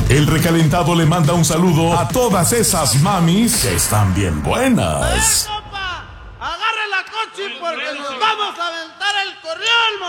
El recalentado le manda un saludo a todas esas mamis que están bien buenas. ¡Compa! ¡Agarre la coche porque nos vamos a aventar el corrión,